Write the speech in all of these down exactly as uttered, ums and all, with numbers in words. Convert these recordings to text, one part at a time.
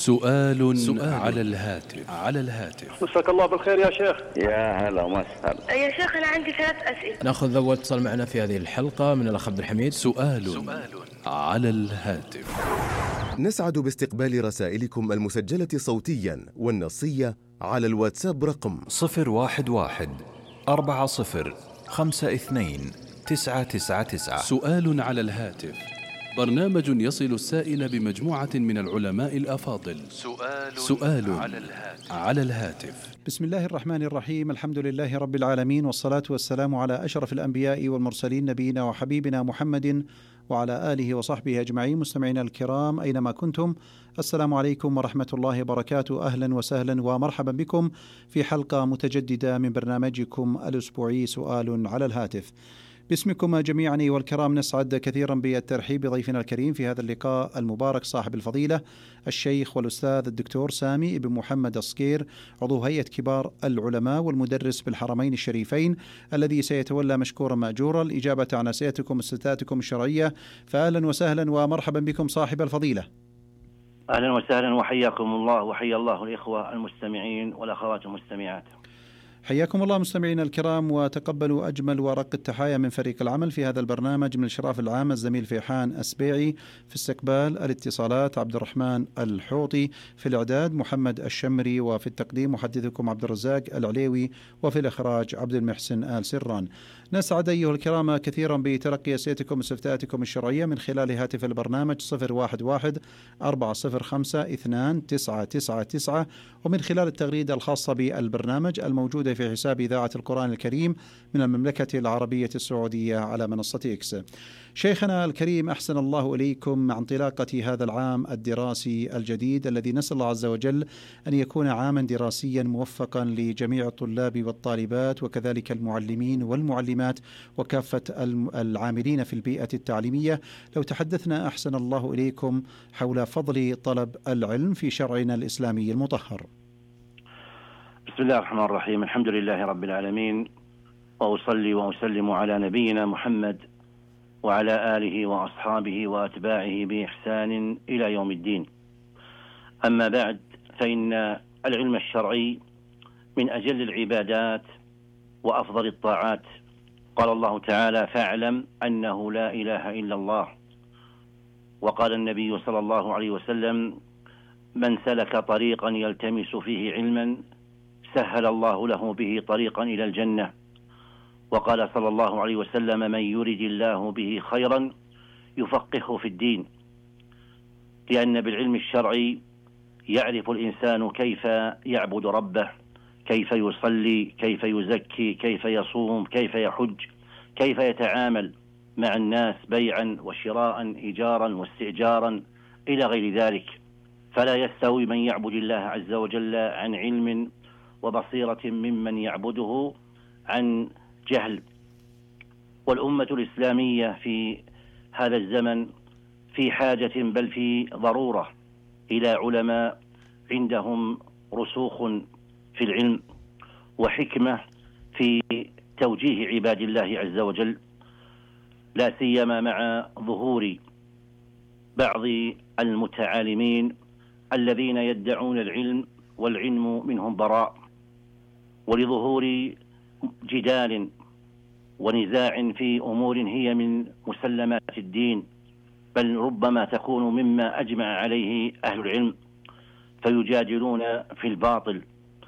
سؤال, سؤال على الهاتف على الهاتف مساك الله بالخير يا شيخ. يا هلا وسهلا يا شيخ أنا عندي ثلاث أسئلة. نأخذ أول اتصال معنا في هذه الحلقة من الأخ عبد الحميد. سؤال, سؤال على الهاتف. نسعد باستقبال رسائلكم المسجلة صوتيا والنصية على الواتساب رقم صفر واحد واحد أربعة صفر خمسة اثنين تسعة تسعة تسعة. سؤال على الهاتف، برنامج يصل السائل بمجموعة من العلماء الأفاضل. سؤال, سؤال على الهاتف. على الهاتف. بسم الله الرحمن الرحيم، الحمد لله رب العالمين، والصلاة والسلام على أشرف الأنبياء والمرسلين، نبينا وحبيبنا محمد وعلى آله وصحبه أجمعين. مستمعينا الكرام أينما كنتم، السلام عليكم ورحمة الله وبركاته. أهلا وسهلا ومرحبا بكم في حلقة متجددة من برنامجكم الأسبوعي سؤال على الهاتف. باسمكم جميعا والكرام نسعد كثيرا بالترحيب بضيفنا الكريم في هذا اللقاء المبارك، صاحب الفضيلة الشيخ والأستاذ الدكتور سامي بن محمد الصقير، عضو هيئة كبار العلماء والمدرس بالحرمين الشريفين، الذي سيتولى مشكورا مأجورا الإجابة عن أسئلتكم واستفتاءاتكم الشرعية. فأهلا وسهلا ومرحبا بكم صاحب الفضيلة. أهلا وسهلا وحياكم الله، وحيا الله الإخوة المستمعين والأخوات المستمعات. حياكم الله مستمعينا الكرام، وتقبلوا أجمل ورق التحايا من فريق العمل في هذا البرنامج، من الإشراف العام الزميل فيحان السبيعي، في استقبال الاتصالات عبد الرحمن الحوطي، في الإعداد محمد الشمري، وفي التقديم محدثكم عبد الرزاق العليوي، وفي الإخراج عبد المحسن آل سران. نسعد أيها الكرام كثيرا بتلقي أسئلتكم واستفتاءاتكم الشرعية من خلال هاتف البرنامج صفر واحد واحد أربعة صفر خمسة اثنان تسعة تسعة تسعة، ومن خلال التغريدة الخاصة بالبرنامج الموجودة في حساب إذاعة القرآن الكريم من المملكة العربية السعودية على منصة إكس. شيخنا الكريم، أحسن الله إليكم، مع انطلاقة هذا العام الدراسي الجديد الذي نسأل الله عز وجل أن يكون عاما دراسيا موفقا لجميع الطلاب والطالبات، وكذلك المعلمين والمعلمات وكافة العاملين في البيئة التعليمية. لو تحدثنا أحسن الله إليكم حول فضل طلب العلم في شرعنا الإسلامي المطهر. بسم الله الرحمن الرحيم، الحمد لله رب العالمين، وأصلي وأسلم على نبينا محمد وعلى آله وأصحابه وأتباعه بإحسان إلى يوم الدين. أما بعد، فإن العلم الشرعي من أجل العبادات وأفضل الطاعات. قال الله تعالى: فاعلم أنه لا إله إلا الله. وقال النبي صلى الله عليه وسلم: من سلك طريقا يلتمس فيه علما سهل الله له به طريقا إلى الجنة. وقال صلى الله عليه وسلم: من يرد الله به خيرا يفقهه في الدين. لأن بالعلم الشرعي يعرف الإنسان كيف يعبد ربه، كيف يصلي، كيف يزكي، كيف يصوم، كيف يحج، كيف يتعامل مع الناس بيعا وشراء، إيجارا واستئجارا، إلى غير ذلك. فلا يستوي من يعبد الله عز وجل عن علم وبصيرة ممن يعبده عن جهل. والأمة الإسلامية في هذا الزمن في حاجة بل في ضرورة إلى علماء عندهم رسوخ في العلم وحكمة في توجيه عباد الله عز وجل، لا سيما مع ظهور بعض المتعالمين الذين يدعون العلم والعلم منهم براء، ولظهور جدال ونزاع في أمور هي من مسلمات الدين، بل ربما تكون مما أجمع عليه أهل العلم، فيجادلون في الباطل.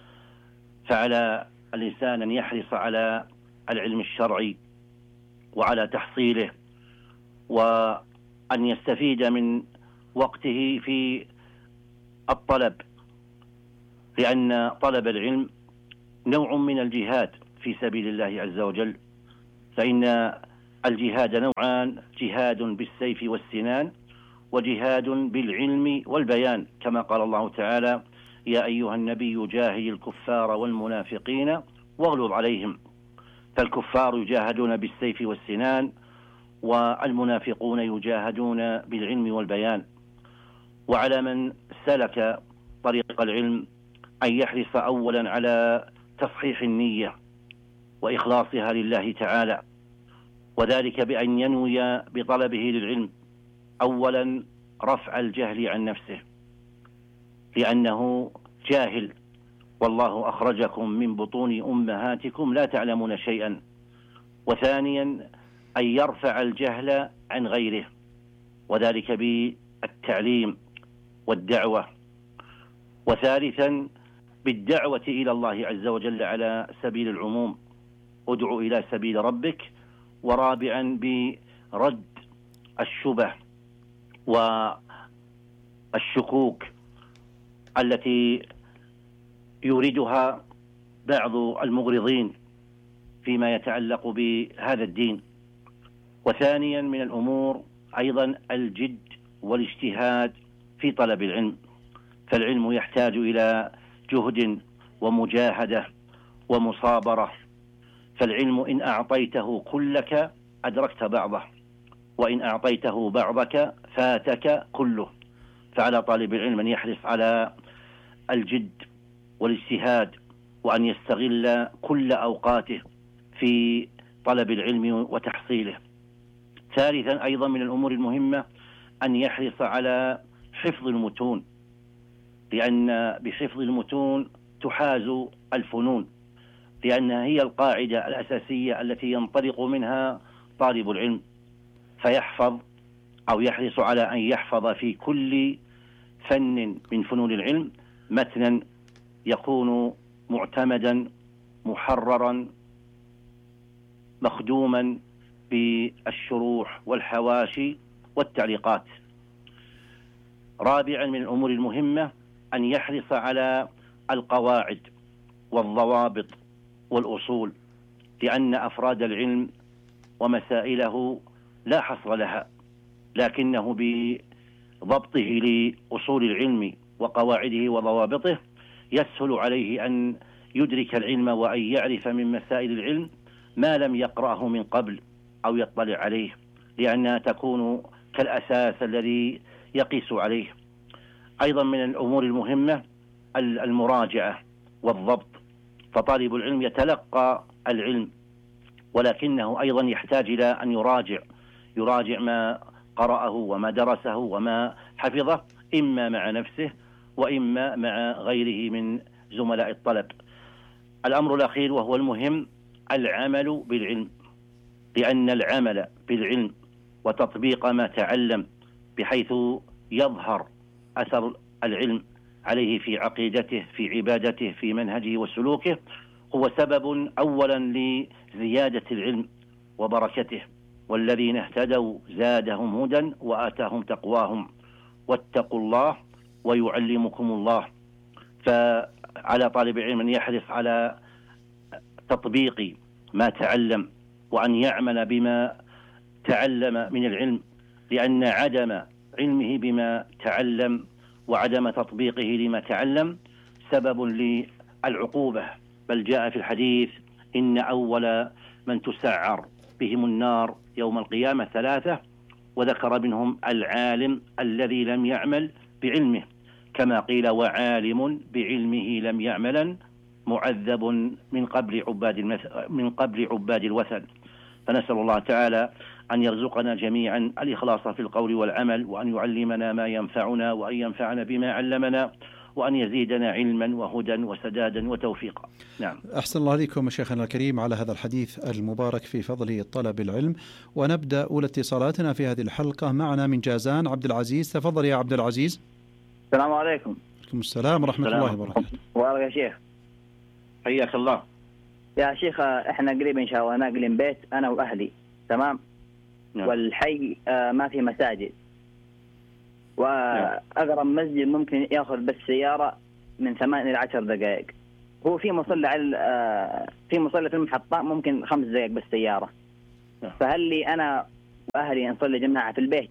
فعلى الإنسان أن يحرص على العلم الشرعي وعلى تحصيله، وأن يستفيد من وقته في الطلب، لأن طلب العلم نوع من الجهاد في سبيل الله عز وجل. فإن الجهاد نوعان: جهاد بالسيف والسنان، وجهاد بالعلم والبيان، كما قال الله تعالى: يا أيها النبي جاهد الكفار والمنافقين واغلظ عليهم. فالكفار يجاهدون بالسيف والسنان، والمنافقون يجاهدون بالعلم والبيان. وعلى من سلك طريق العلم أن يحرص أولا على تصحيح النية وإخلاصها لله تعالى، وذلك بأن ينوي بطلبه للعلم أولا رفع الجهل عن نفسه، لأنه جاهل، والله أخرجكم من بطون أمهاتكم لا تعلمون شيئا. وثانيا أن يرفع الجهل عن غيره، وذلك بالتعليم والدعوة. وثالثا بالدعوة إلى الله عز وجل على سبيل العموم، ادعو إلى سبيل ربك. ورابعا برد الشبه والشكوك التي يوردها بعض المغرضين فيما يتعلق بهذا الدين. وثانيا من الأمور أيضا الجد والاجتهاد في طلب العلم، فالعلم يحتاج إلى جهد ومجاهدة ومصابرة، فالعلم إن أعطيته كلك أدركت بعضه، وإن أعطيته بعضك فاتك كله. فعلى طالب العلم أن يحرص على الجد والاجتهاد، وأن يستغل كل أوقاته في طلب العلم وتحصيله. ثالثا أيضا من الأمور المهمة أن يحرص على حفظ المتون، لأن بحفظ المتون تحاز الفنون، لأنها هي القاعدة الأساسية التي ينطلق منها طالب العلم، فيحفظ أو يحرص على أن يحفظ في كل فن من فنون العلم متنا يكون معتمدا محررا مخدوما بالشروح والحواشي والتعليقات. رابعا من الأمور المهمة أن يحرص على القواعد والضوابط والأصول، لأن أفراد العلم ومسائله لا حصر لها، لكنه بضبطه لأصول العلم وقواعده وضوابطه يسهل عليه أن يدرك العلم وأن يعرف من مسائل العلم ما لم يقرأه من قبل أو يطلع عليه، لأنها تكون كالأساس الذي يقيس عليه. أيضا من الأمور المهمة المراجعة والضبط، فطالب العلم يتلقى العلم ولكنه أيضا يحتاج إلى أن يراجع يراجع ما قرأه وما درسه وما حفظه، إما مع نفسه وإما مع غيره من زملاء الطلب. الأمر الأخير وهو المهم العمل بالعلم، لأن العمل بالعلم وتطبيق ما تعلم بحيث يظهر أثر العلم عليه في عقيدته في عبادته في منهجه وسلوكه هو سبب أولا لزيادة العلم وبركته. والذين اهتدوا زادهم هدى وآتاهم تقواهم واتقوا الله ويعلمكم الله. فعلى طالب العلم أن يحرص على تطبيق ما تعلم وأن يعمل بما تعلم من العلم، لأن عدم علمه بما تعلم وعدم تطبيقه لما تعلم سبب للعقوبة. بل جاء في الحديث إن أول من تسعر بهم النار يوم القيامة ثلاثة، وذكر منهم العالم الذي لم يعمل بعلمه، كما قيل وعالم بعلمه لم يعملا معذب من قبل عباد من قبل عباد الوثن. فنسأل الله تعالى أن يرزقنا جميعا الإخلاص في القول والعمل، وأن يعلمنا ما ينفعنا، وأن ينفعنا بما علمنا، وأن يزيدنا علما وهدى وسدادا وتوفيقا. نعم. أحسن الله عليكم شيخنا الكريم على هذا الحديث المبارك في فضل طلب العلم. ونبدأ أولى اتصالاتنا في هذه الحلقة. معنا من جازان عبد العزيز. تفضل يا عبد العزيز. السلام عليكم. عليكم السلام ورحمة الله وبركاته. وعليكم يا شيخ. حياك الله يا شيخ. احنا قريب ان شاء الله ناقلين بيت انا واهلي، تمام؟ نعم. والحي آه ما في مساجد، واقرب مسجد ممكن ياخذ بالسياره من ثمان الى عشر دقائق. هو في مصلى على آه في مصلى في المحطه ممكن خمس دقائق بالسياره. نعم. فهل لي انا واهلي نصلي جماعه في البيت؟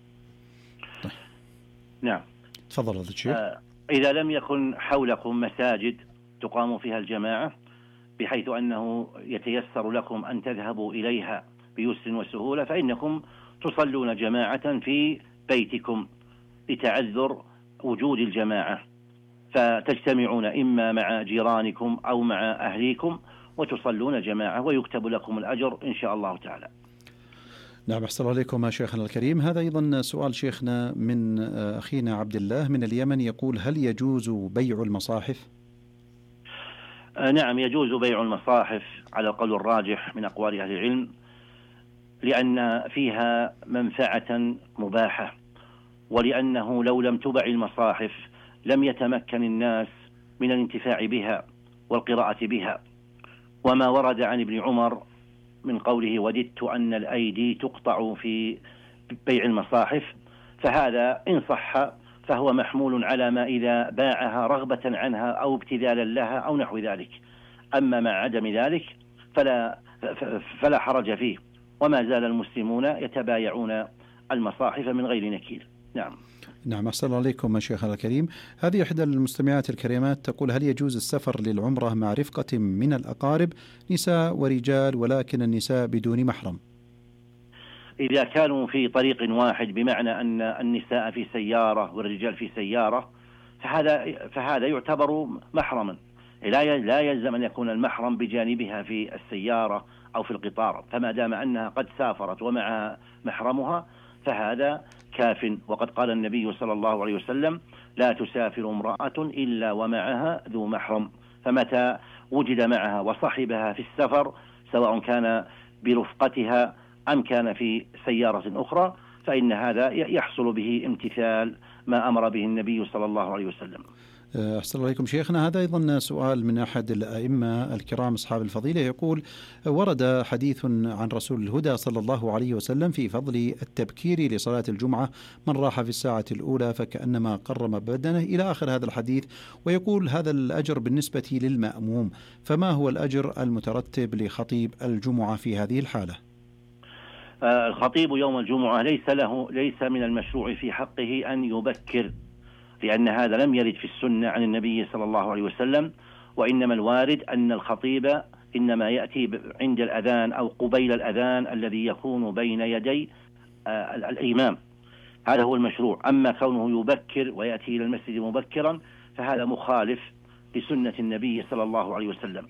نعم تفضل هذا الشيخ. آه اذا لم يكن حولكم مساجد تقام فيها الجماعه بحيث أنه يتيسر لكم أن تذهبوا إليها بيسر وسهولة، فإنكم تصلون جماعة في بيتكم لتعذر وجود الجماعة، فتجتمعون إما مع جيرانكم أو مع أهليكم وتصلون جماعة ويكتب لكم الأجر إن شاء الله تعالى. نعم، أحسن الله عليكم شيخنا الكريم. هذا أيضا سؤال شيخنا من أخينا عبد الله من اليمن، يقول: هل يجوز بيع المصاحف؟ نعم، يجوز بيع المصاحف على القول الراجح من أقوال أهل العلم، لأن فيها منفعة مباحة، ولأنه لو لم تبع المصاحف لم يتمكن الناس من الانتفاع بها والقراءة بها. وما ورد عن ابن عمر من قوله: وددت أن الأيدي تقطع في بيع المصاحف، فهذا إن صح فهو محمول على ما إذا باعها رغبة عنها أو ابتذالا لها أو نحو ذلك. أما مع عدم ذلك فلا, فلا حرج فيه، وما زال المسلمون يتبايعون المصاحف من غير نكيل. نعم. نعم، أحسن الله عليكم شيخنا الكريم. هذه إحدى المستمعات الكريمات تقول: هل يجوز السفر للعمرة مع رفقة من الأقارب، نساء ورجال، ولكن النساء بدون محرم؟ إذا كانوا في طريق واحد، بمعنى أن النساء في سيارة والرجال في سيارة، فهذا فهذا يعتبر محرما. لا لا يلزم أن يكون المحرم بجانبها في السيارة أو في القطار، فما دام أنها قد سافرت ومعها محرمها فهذا كاف. وقد قال النبي صلى الله عليه وسلم: لا تسافر امرأة إلا ومعها ذو محرم. فمتى وجد معها وصحبها في السفر، سواء كان برفقتها أم كان في سيارة أخرى، فإن هذا يحصل به امتثال ما أمر به النبي صلى الله عليه وسلم. أحسن الله عليكم شيخنا. هذا أيضا سؤال من أحد الأئمة الكرام أصحاب الفضيلة، يقول: ورد حديث عن رسول الهدى صلى الله عليه وسلم في فضل التبكير لصلاة الجمعة: من راح في الساعة الأولى فكأنما قرم بدنه، إلى آخر هذا الحديث. ويقول: هذا الأجر بالنسبة للمأموم، فما هو الأجر المترتب لخطيب الجمعة في هذه الحالة؟ الخطيب يوم الجمعة ليس له ليس من المشروع في حقه أن يبكر، لأن هذا لم يرد في السنة عن النبي صلى الله عليه وسلم. وإنما الوارد أن الخطيب إنما يأتي عند الأذان أو قبيل الأذان الذي يكون بين يدي الإمام، هذا هو المشروع. أما كونه يبكر ويأتي إلى المسجد مبكرا فهذا مخالف لسنة النبي صلى الله عليه وسلم.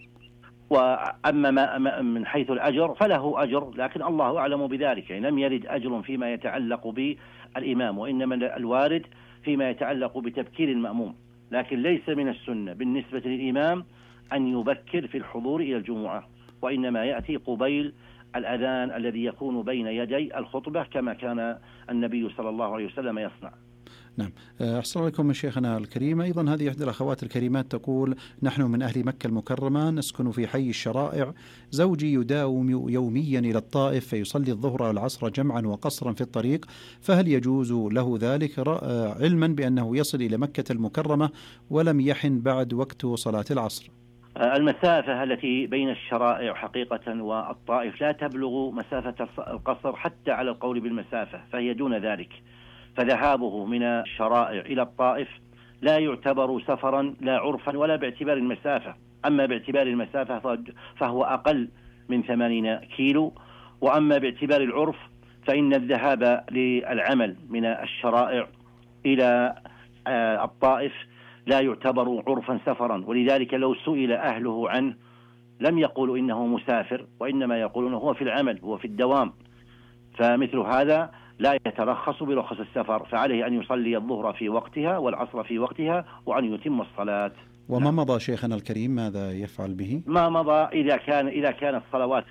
وأما ما من حيث الأجر فله أجر، لكن الله أعلم بذلك، يعني لم يرد أجر فيما يتعلق بالإمام، وإنما الوارد فيما يتعلق بتبكير المأموم. لكن ليس من السنة بالنسبة للإمام أن يبكر في الحضور إلى الجمعة، وإنما يأتي قبيل الأذان الذي يكون بين يدي الخطبة كما كان النبي صلى الله عليه وسلم يصنع. نعم، أحسن عليكم شيخنا الكريم. أيضا هذه إحدى الأخوات الكريمات تقول: نحن من أهل مكة المكرمة، نسكن في حي الشرائع، زوجي يداوم يوميا إلى الطائف فيصلي الظهر والعصر جمعا وقصرا في الطريق، فهل يجوز له ذلك، علما بأنه يصل إلى مكة المكرمة ولم يحن بعد وقت صلاة العصر؟ المسافة التي بين الشرائع حقيقة والطائف لا تبلغ مسافة القصر حتى على القول بالمسافة، فهي دون ذلك. فذهابه من الشرائع إلى الطائف لا يعتبر سفرا لا عرفا ولا باعتبار المسافة. أما باعتبار المسافة فهو أقل من ثمانين كيلو، وأما باعتبار العرف فإن الذهاب للعمل من الشرائع إلى الطائف لا يعتبر عرفا سفرا. ولذلك لو سئل أهله عنه لم يقولوا إنه مسافر، وإنما يقولون هو في العمل، هو في الدوام. فمثل هذا لا يترخص برخص السفر، فعليه أن يصلي الظهر في وقتها والعصر في وقتها وأن يتم الصلاة. وما مضى شيخنا الكريم ماذا يفعل به؟ ما مضى إذا كان إذا كانت صلوات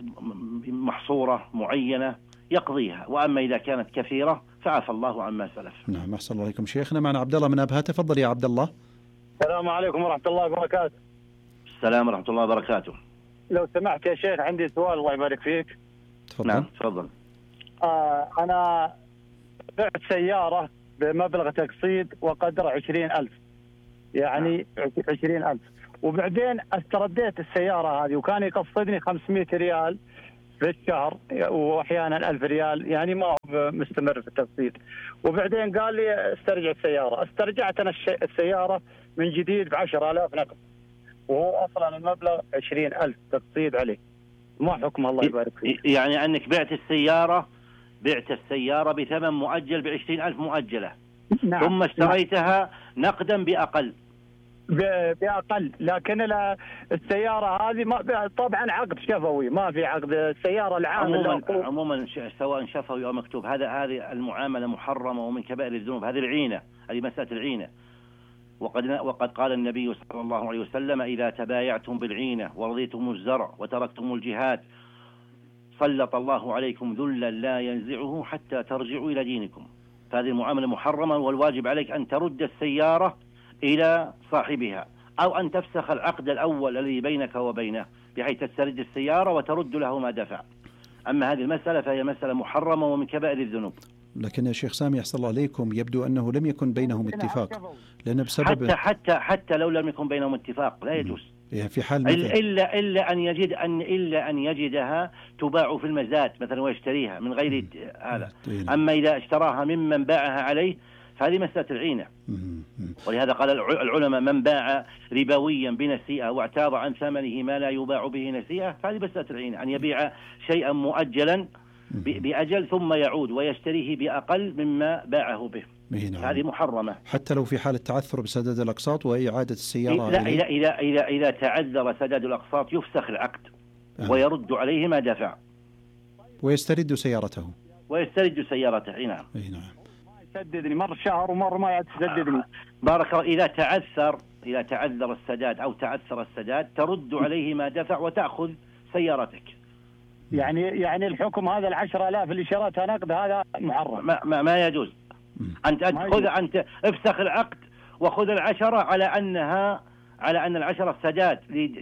محصورة معينة يقضيها، وأما إذا كانت كثيرة فعفى الله عما سلف. نعم، أحسن الله عليكم شيخنا. معنا عبد الله من أبها، تفضل يا عبد الله. السلام عليكم ورحمة الله وبركاته. السلام ورحمة الله وبركاته. لو سمحت يا شيخ عندي سؤال الله يبارك فيك. تفضل. نعم تفضل. آه أنا بعت سيارة بمبلغ تقسيط وقدر عشرين ألف، يعني عشرين ألف، وبعدين استرديت السيارة هذه وكان يقصدني خمسمائة ريال في الشهر وأحيانا ألف ريال، يعني ما هو مستمر في التقسيط. وبعدين قال لي استرجع السيارة، استرجعت أنا السيارة من جديد بعشر آلاف نقد، وهو أصلا المبلغ عشرين ألف تقسيط عليه. ما حكم الله يبارك فيك؟ يعني أنك بعت السيارة بعت السيارة بثمن مؤجل بعشرين ألف مؤجلة، نعم. ثم اشتريتها نعم. نقدا بأقل. بأقل، لكن السيارة هذه ما طبعا عقد شفوي، ما في عقد. السيارة العام عموما, عموما سواء شفوي أو مكتوب، هذا هذه المعاملة محرمة ومن كبائر الذنوب، هذه العينة، هذه مسألة العينة. وقد وقد قال النبي صلى الله عليه وسلم: إذا تبايعتم بالعينة ورضيتم الزرع وتركتم الجهاد سلط الله عليكم ذلا لا ينزعه حتى ترجعوا إلى دينكم. فهذه المعاملة محرمة، والواجب عليك أن ترد السيارة إلى صاحبها، أو أن تفسخ العقد الأول الذي بينك وبينه بحيث تسترد السيارة وترد له ما دفع. أما هذه المسألة فهي مسألة محرمة ومن كبائر الذنوب. لكن يا شيخ سامي أحسن الله عليكم، يبدو أنه لم يكن بينهم اتفاق، لأن بسبب حتى حتى حتى لو لم يكن بينهم اتفاق لا يجوز. يعني في حال إلا إلا أن يجد أن إلا أن يجدها تباع في المزاد مثلا ويشتريها من غير هذا. أما إذا اشتراها ممن باعها عليه فهذه مسألة العينة. ولهذا قال العلماء: من باع ربويا بنسيئة واعتاض عن ثمنه ما لا يباع به نسيئة فهذه مسألة العينة، أن يبيع شيئا مؤجلا بأجل ثم يعود ويشتريه بأقل مما باعه به. هذه محرمة حتى لو في حالة تعثر بسداد الأقساط وإعادة السيارة. لا، إذا إذا إذا إذا تعذر سداد الأقساط يفسخ العقد آه. ويرد عليه ما دفع ويسترد سيارته ويسترد سيارته. أي نعم. أي نعم. يسددني مرة شهر ومرة ما يسددني. بارك الله. إذا تعثر إذا تعذر السداد أو تعثر السداد ترد عليه ما دفع وتأخذ سيارتك. يعني يعني الحكم هذا العشرة آلاف اللي شرتها نقد هذا محرم. ما ما, ما يجوز. أنت أنت خذ أنت افسخ العقد وخذ العشرة على أنها على أن العشرة سداد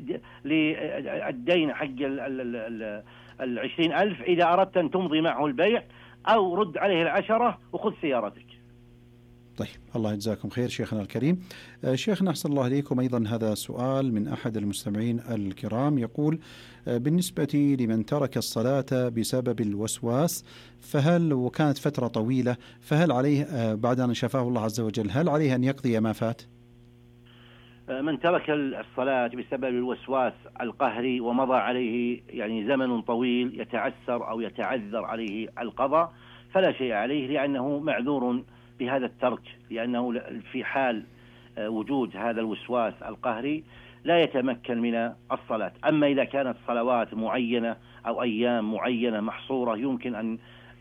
للدين حق العشرين ألف. إذا أردت أن تمضي معه البيع أو رد عليه العشرة وخذ سيارتك. طيب، الله يجزاكم خير شيخنا الكريم. شيخنا أحسن الله إليكم، أيضا هذا سؤال من أحد المستمعين الكرام يقول: بالنسبة لمن ترك الصلاة بسبب الوسواس، فهل وكانت فترة طويلة، فهل عليه بعد أن شفاه الله عز وجل هل عليه أن يقضي ما فات؟ من ترك الصلاة بسبب الوسواس القهري ومضى عليه يعني زمن طويل يتعسر أو يتعذر عليه القضاء فلا شيء عليه، لأنه معذور بهذا الترك، لأنه في حال وجود هذا الوسواس القهري لا يتمكن من الصلاة. أما إذا كانت صلوات معينة أو أيام معينة محصورة يمكن أن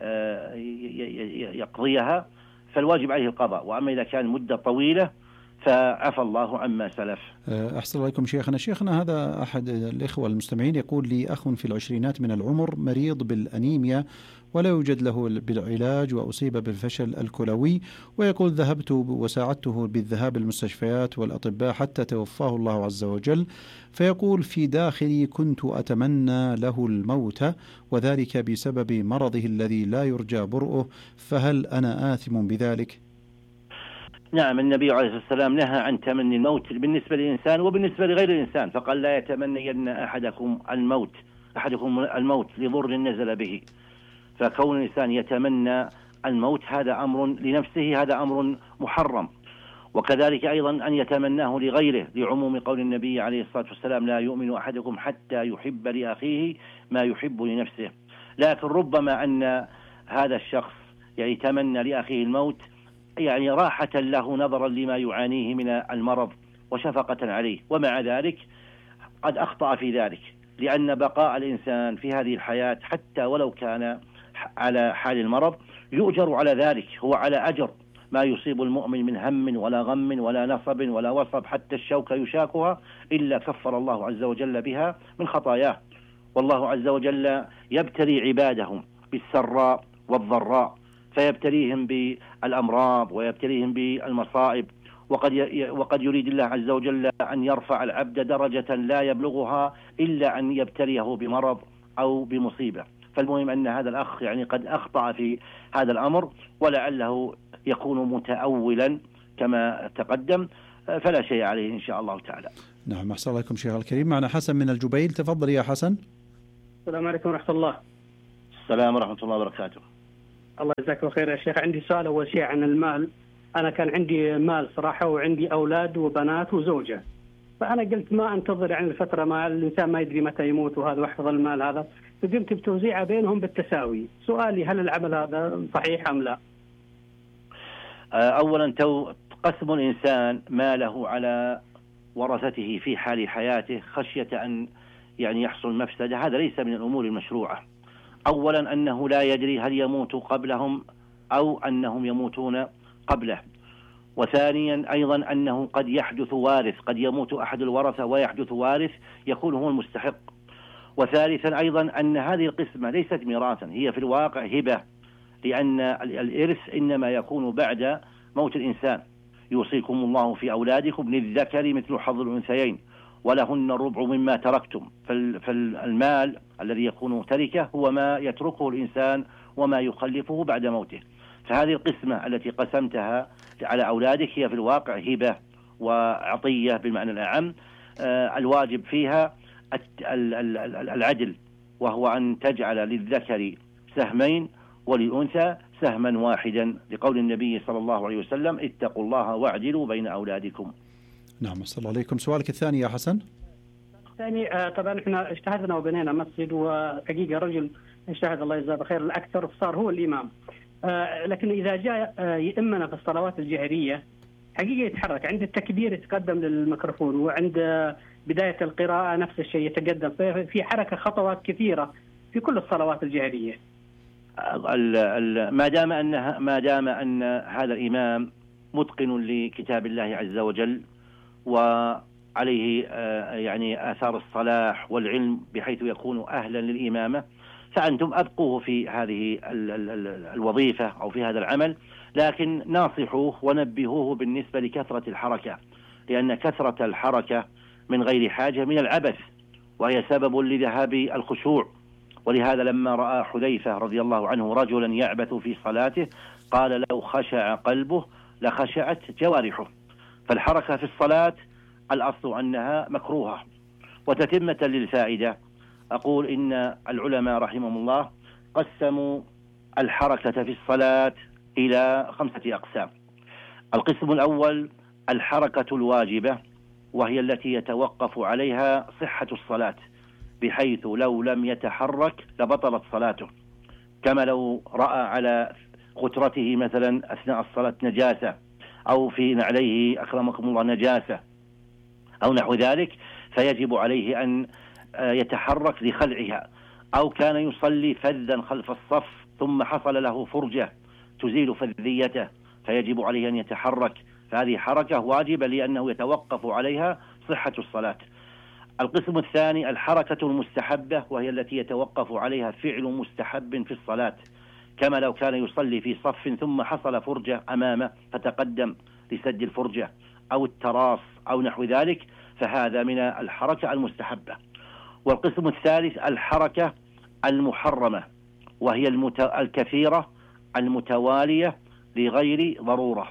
يقضيها فالواجب عليه القضاء. وأما إذا كان مدة طويلة فعفى الله عما سلف. أحسن الله عليكم شيخنا. شيخنا هذا أحد الإخوة المستمعين يقول: لي أخ في العشرينات من العمر مريض بالأنيميا ولا يوجد له بالعلاج وأصيب بالفشل الكلوي، ويقول: ذهبت وساعدته بالذهاب المستشفيات والأطباء حتى توفاه الله عز وجل، فيقول: في داخلي كنت أتمنى له الموت وذلك بسبب مرضه الذي لا يرجى برؤه، فهل أنا آثم بذلك؟ نعم، النبي عليه الصلاة والسلام نهى عن تمني الموت بالنسبة للإنسان وبالنسبة لغير الإنسان، فقال: لا يتمنين أحدكم الموت أحدكم الموت لضر نزل به. فكون الإنسان يتمنى الموت هذا أمر لنفسه، هذا أمر محرم. وكذلك أيضا أن يتمناه لغيره، لعموم قول النبي عليه الصلاة والسلام: لا يؤمن أحدكم حتى يحب لأخيه ما يحب لنفسه. لكن ربما أن هذا الشخص يعني تمنى لأخيه الموت يعني راحة له نظرا لما يعانيه من المرض وشفقة عليه، ومع ذلك قد أخطأ في ذلك، لأن بقاء الإنسان في هذه الحياة حتى ولو كان على حال المرض يؤجر على ذلك، هو على أجر. ما يصيب المؤمن من هم ولا غم ولا نصب ولا وصب حتى الشوكة يشاكها إلا كفر الله عز وجل بها من خطاياه. والله عز وجل يبتلي عبادهم بالسراء والضراء، فيبتليهم بالأمراض ويبتليهم بالمصائب، وقد وقد يريد الله عز وجل أن يرفع العبد درجة لا يبلغها إلا أن يبتليه بمرض أو بمصيبة. فالمهم أن هذا الأخ يعني قد أخطأ في هذا الأمر، ولعله يكون متأولا كما تقدم، فلا شيء عليه إن شاء الله تعالى. نعم، أحسن الله عليكم شيخ الكريم. معنا حسن من الجبيل، تفضل يا حسن. السلام عليكم ورحمة الله. السلام ورحمة الله وبركاته. الله يجزاك خير يا شيخ. عندي سؤال أول شيء عن المال. أنا كان عندي مال صراحة وعندي أولاد وبنات وزوجة، فأنا قلت ما أنتظر عن الفترة ما الإنسان ما يدري متى يموت وهذا واحفظ المال هذا، فقمت بتوزيعه بينهم بالتساوي. سؤالي: هل العمل هذا صحيح أم لا؟ أولا قسم الإنسان ماله على ورثته في حال حياته خشية أن يعني يحصل مفسدة، هذا ليس من الأمور المشروعة. أولا أنه لا يدري هل يموت قبلهم أو أنهم يموتون قبله، وثانيا أيضا أنه قد يحدث وارث، قد يموت أحد الورثة ويحدث وارث يكون هو المستحق. وثالثا أيضا أن هذه القسمة ليست ميراثا، هي في الواقع هبة، لأن الإرث إنما يكون بعد موت الإنسان. يوصيكم الله في أولادكم للذكر مثل حظ الأنثيين ولهن الربع مما تركتم. فالمال الذي يكون تركه هو ما يتركه الإنسان وما يخلفه بعد موته. فهذه القسمة التي قسمتها على أولادك هي في الواقع هبة وعطية بالمعنى الأعم. الواجب فيها العدل، وهو أن تجعل للذكر سهمين وللأنثى سهما واحدا، لقول النبي صلى الله عليه وسلم اتقوا الله واعدلوا بين أولادكم. نعم، صلى الله عليكم. سؤالك الثاني يا حسن. الثاني آه طبعا احنا اجتهدنا وبنينا مسجد، وحقيقة رجل اجتهد الله يجزاه بخير الأكثر صار هو الإمام، آه لكن إذا جاء آه يأمنا في الصلوات الجهرية حقيقة يتحرك، عند التكبير يتقدم للميكروفون، وعند بداية القراءة نفس الشيء يتقدم، في حركة خطوات كثيرة في كل الصلوات الجهرية. ما دام أن ما دام أن هذا الإمام متقن لكتاب الله عز وجل وعليه يعني آثار الصلاح والعلم بحيث يكون أهلا للإمامة، فأنتم أبقوه في هذه الوظيفة أو في هذا العمل، لكن ناصحوه ونبهوه بالنسبة لكثرة الحركة، لأن كثرة الحركة من غير حاجة من العبث، وهي سبب لذهاب الخشوع. ولهذا لما رأى حذيفة رضي الله عنه رجلا يعبث في صلاته قال لو خشع قلبه لخشعت جوارحه. فالحركة في الصلاة الأصل أنها مكروهة. وتتمة للفائدة أقول إن العلماء رحمهم الله قسموا الحركة في الصلاة إلى خمسة أقسام. القسم الأول الحركة الواجبة، وهي التي يتوقف عليها صحة الصلاة، بحيث لو لم يتحرك لبطلت صلاته، كما لو رأى على غترته مثلا أثناء الصلاة نجاسة، أو في نعليه أكرمكم الله نجاسة أو نحو ذلك، فيجب عليه أن يتحرك لخلعها. أو كان يصلي فذا خلف الصف ثم حصل له فرجة تزيل فذيته، فيجب عليه أن يتحرك، فهذه حركة واجبة لأنه يتوقف عليها صحة الصلاة. القسم الثاني الحركة المستحبة، وهي التي يتوقف عليها فعل مستحب في الصلاة، كما لو كان يصلي في صف ثم حصل فرجة أمامه فتقدم لسد الفرجة، أو التراص أو نحو ذلك، فهذا من الحركة المستحبة. والقسم الثالث الحركة المحرمة، وهي المت... الكثيرة المتوالية لغير ضرورة.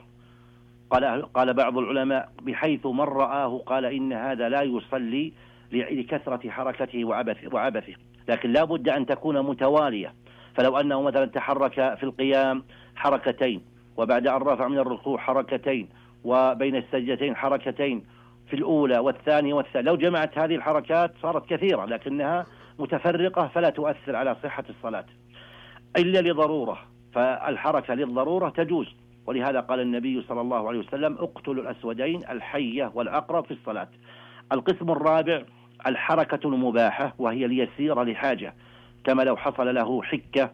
قال قال بعض العلماء بحيث من رآه قال إن هذا لا يصلي لكثرة حركته وعبثه, وعبثه لكن لا بد أن تكون متوالية. فلو أنه مثلا تحرك في القيام حركتين، وبعد أن رفع من الركوع حركتين، وبين السجدتين حركتين في الأولى والثانية والثالثة، لو جمعت هذه الحركات صارت كثيرة لكنها متفرقة فلا تؤثر على صحة الصلاة إلا لضرورة، فالحركة للضرورة تجوز. ولهذا قال النبي صلى الله عليه وسلم اقتلوا الأسودين الحية والعقرب في الصلاة. القسم الرابع الحركة المباحة، وهي اليسيرة لحاجة، كما لو حصل له حكة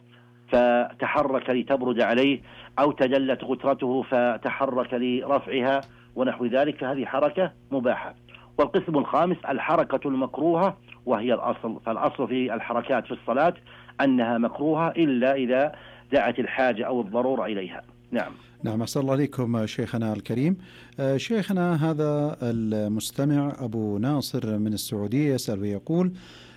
فتحرك لتبرد عليه، أو تجلت غترته فتحرك لرفعها ونحو ذلك، فهذه حركة مباحة. والقسم الخامس الحركة المكروهة، وهي الأصل، فالأصل في الحركات في الصلاة أنها مكروهة إلا إذا دعت الحاجة أو الضرورة إليها. نعم. نعم، أحسن الله عليكم شيخنا الكريم. شيخنا هذا المستمع أبو ناصر من السعودية يسأل ويقول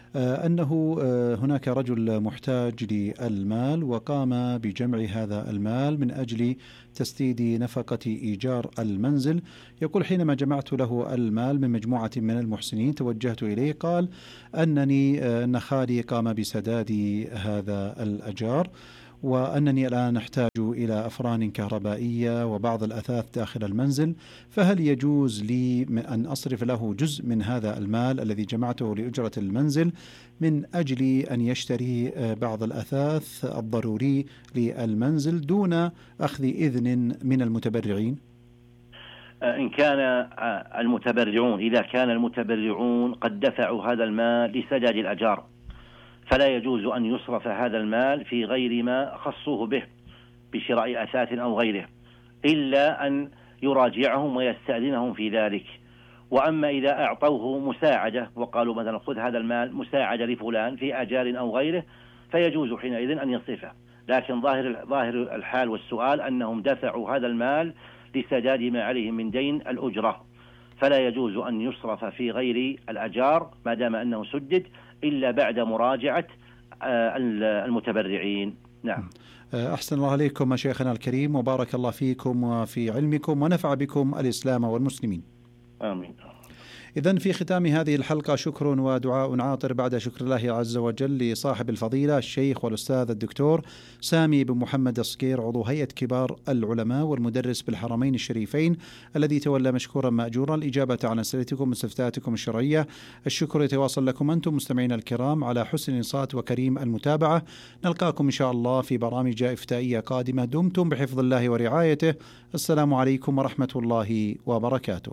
أنه هناك رجل محتاج للمال وقام بجمع هذا المال من أجل تسديد نفقة إيجار المنزل. يقول حينما جمعت له المال من مجموعة من المحسنين توجهت إليه، قال أنني أن خالي قام بسداد هذا الأجار، وأنني الآن أحتاج إلى أفران كهربائية وبعض الأثاث داخل المنزل، فهل يجوز لي أن أصرف له جزء من هذا المال الذي جمعته لأجرة المنزل من أجل أن يشتري بعض الأثاث الضروري للمنزل دون أخذ إذن من المتبرعين؟ إن كان المتبرعون إذا كان المتبرعون قد دفعوا هذا المال لسداد الأجار، فلا يجوز أن يصرف هذا المال في غير ما خصوه به بشراء أثاث أو غيره، إلا أن يراجعهم ويستأذنهم في ذلك. وأما إذا أعطوه مساعدة وقالوا مثلا خذ هذا المال مساعدة لفلان في أجار أو غيره، فيجوز حينئذ أن يصرفه. لكن ظاهر ظاهر الحال والسؤال أنهم دفعوا هذا المال لسداد ما عليهم من دين الأجرة، فلا يجوز أن يصرف في غير الأجار ما دام أنه سدد، إلا بعد مراجعة المتبرعين. نعم. أحسن الله عليكم شيخنا الكريم، وبارك الله فيكم وفي علمكم، ونفع بكم الإسلام والمسلمين. آمين. إذن في ختام هذه الحلقة شكر ودعاء عاطر بعد شكر الله عز وجل لصاحب الفضيلة الشيخ والأستاذ الدكتور سامي بن محمد الصقير، عضو هيئة كبار العلماء والمدرس بالحرمين الشريفين، الذي تولى مشكورا مأجورا الإجابة على أسئلتكم واستفتاءاتكم الشرعية. الشكر يتواصل لكم أنتم مستمعين الكرام على حسن الإنصات وكريم المتابعة. نلقاكم إن شاء الله في برامج إفتائية قادمة. دمتم بحفظ الله ورعايته. السلام عليكم ورحمة الله وبركاته.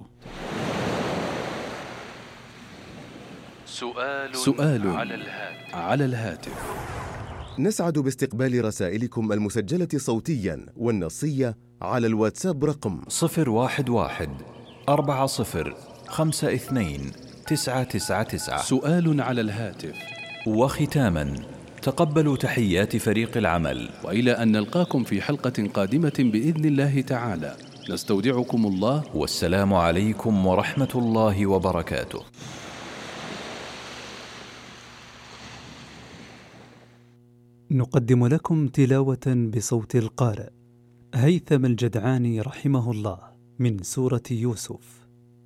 سؤال, سؤال على الهاتف. على الهاتف. نسعد باستقبال رسائلكم المسجلة صوتيا والنصية على الواتساب رقم صفر واحد واحد أربعة صفر خمسة اثنين تسعة تسعة تسعة. سؤال على الهاتف. وختاما تقبلوا تحيات فريق العمل، وإلى أن نلقاكم في حلقة قادمة بإذن الله تعالى، نستودعكم الله، والسلام عليكم ورحمة الله وبركاته. نقدم لكم تلاوة بصوت القارئ هيثم الجدعاني رحمه الله من سورة يوسف.